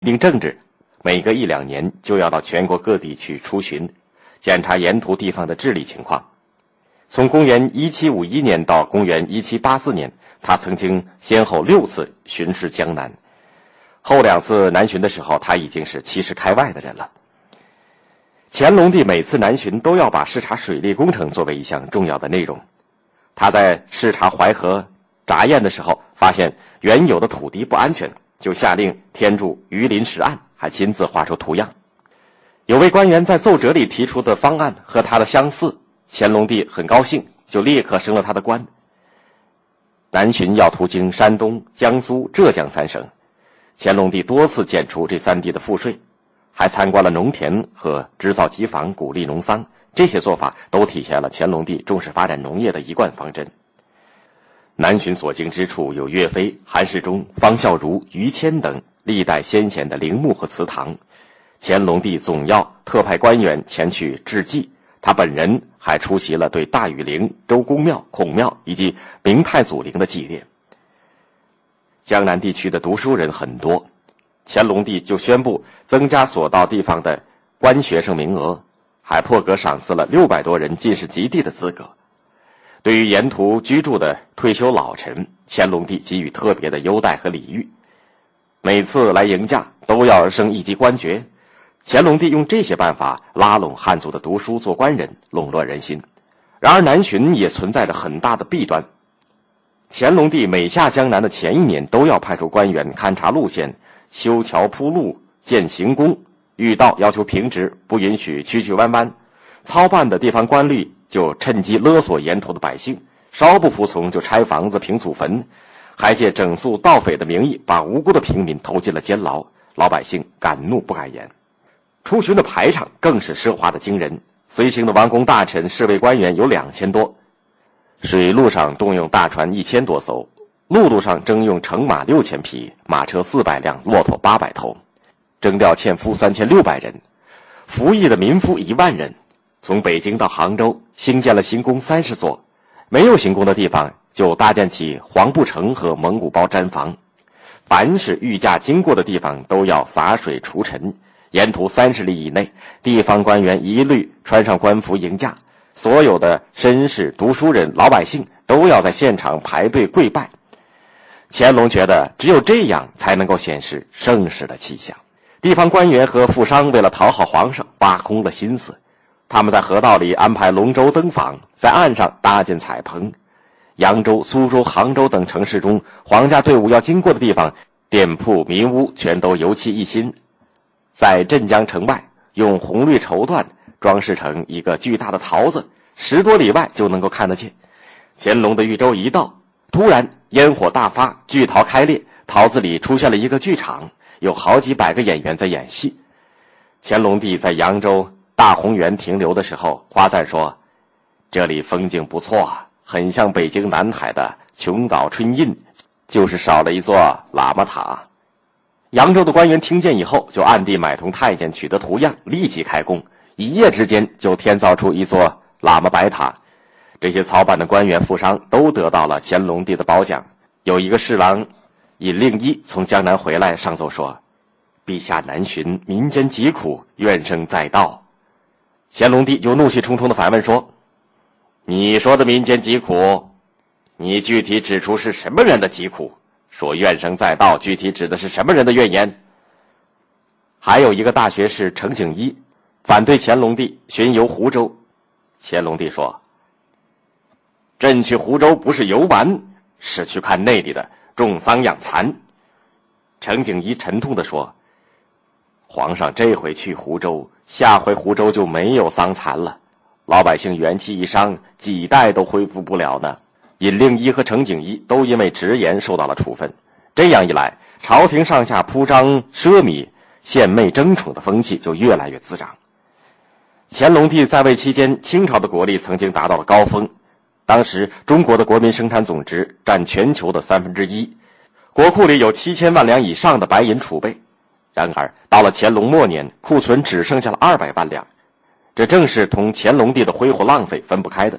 定政治，每隔1-2年就要到全国各地去出巡，检查沿途地方的治理情况。从公元1751年到公元1784年，他曾经先后6次巡视江南。后2次南巡的时候，他已经是70开外的人了。乾隆帝每次南巡都要把视察水利工程作为一项重要的内容。他在视察淮河闸堰的时候，发现原有的土地不安全，就下令填筑鱼鳞石岸，还亲自画出图样。有位官员在奏折里提出的方案和他的相似，乾隆帝很高兴，就立刻升了他的官。南巡要途经山东、江苏、浙江3省，乾隆帝多次减除这3地的赋税，还参观了农田和织造机房，鼓励农桑。这些做法都体现了乾隆帝重视发展农业的一贯方针。南巡所经之处有岳飞、韩世忠、方孝孺、于谦等历代先贤的陵墓和祠堂。乾隆帝总要特派官员前去致祭，他本人还出席了对大禹陵、周公庙、孔庙以及明太祖陵的祭奠。江南地区的读书人很多，乾隆帝就宣布增加所到地方的官学生名额，还破格赏赐了600多人进士及第的资格。对于沿途居住的退休老臣，乾隆帝给予特别的优待和礼遇，每次来迎驾都要升1级官爵。乾隆帝用这些办法拉拢汉族的读书做官人，笼络人心。然而南巡也存在着很大的弊端。乾隆帝每下江南的前1年都要派出官员勘察路线，修桥铺路，建行宫，遇道要求平直，不允许曲曲弯弯。操办的地方官吏就趁机勒索沿途的百姓，稍不服从就拆房子平祖坟，还借整肃盗匪的名义把无辜的平民投进了监牢，老百姓敢怒不敢言。出巡的排场更是奢华的惊人，随行的王公大臣、侍卫官员有2000多，水路上动用大船1000多艘，陆路上征用乘马6000匹，马车400辆，骆驼800头，征调纤夫3600人，服役的民夫1万人。从北京到杭州兴建了行宫30座，没有行宫的地方就搭建起黄布城和蒙古包毡房。凡是御驾经过的地方都要洒水除尘，沿途30里以内，地方官员一律穿上官服迎驾，所有的绅士、读书人、老百姓都要在现场排队跪拜。乾隆觉得只有这样才能够显示盛世的气象。地方官员和富商为了讨好皇上，挖空了心思。他们在河道里安排龙舟登访，在岸上搭建彩棚。扬州、苏州、杭州等城市中，皇家队伍要经过的地方，店铺、民屋全都油漆一新。在镇江城外，用红绿绸缎装饰成一个巨大的桃子，10多里外就能够看得见。乾隆的御舟一到，突然烟火大发，巨桃开裂，桃子里出现了一个剧场，有好几百个演员在演戏。乾隆帝在扬州大红园停留的时候夸赞说，这里风景不错，很像北京南海的琼岛春印，就是少了一座喇嘛塔。扬州的官员听见以后，就暗地买通太监取得图样，立即开工，1夜之间就添造出一座喇嘛白塔。这些操办的官员富商都得到了乾隆帝的褒奖。有一个侍郎尹令一从江南回来，上奏说，陛下南巡，民间疾苦，怨声载道。乾隆帝就怒气冲冲地反问说，你说的民间疾苦，你具体指出是什么人的疾苦？说怨声载道，具体指的是什么人的怨言？还有一个大学士程景一反对乾隆帝巡游湖州。乾隆帝说，朕去湖州不是游玩，是去看那里的种桑养蚕。程景一沉痛地说，皇上这回去湖州，下回湖州就没有桑蚕了，老百姓元气一伤，几代都恢复不了呢。尹令一和程景一都因为直言受到了处分。这样一来，朝廷上下铺张奢靡、献媚争宠的风气就越来越滋长。乾隆帝在位期间，清朝的国力曾经达到了高峰。当时中国的国民生产总值占全球的1/3，国库里有7000万两以上的白银储备。然而到了乾隆末年，库存只剩下了200万两，这正是同乾隆帝的挥霍浪费分不开的。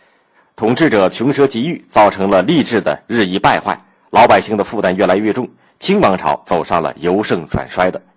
统治者穷奢极欲，造成了吏治的日益败坏，老百姓的负担越来越重， 清王朝走上了由盛转衰的